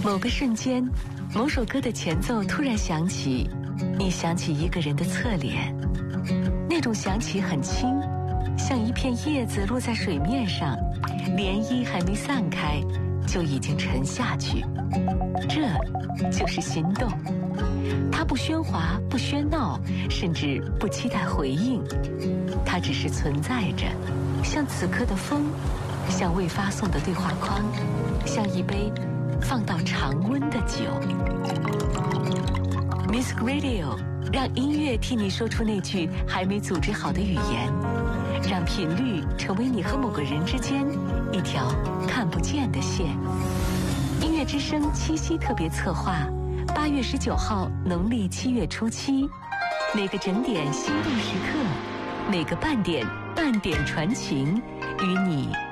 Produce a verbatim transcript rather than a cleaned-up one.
某个瞬间，某首歌的前奏突然响起，你想起一个人的侧脸，那种想起很轻，像一片叶子落在水面上，涟漪还没散开，就已经沉下去。这就是心动。它不喧哗，不喧闹，甚至不期待回应，它只是存在着，像此刻的风，像未发送的对话框，像一杯放到常温的酒。Music Radio， 让音乐替你说出那句还没组织好的语言，让频率成为你和某个人之间一条看不见的线。音乐之声七夕特别策划，八月十九号农历七月初七，每个整点心动时刻，每个半点半点传情，与你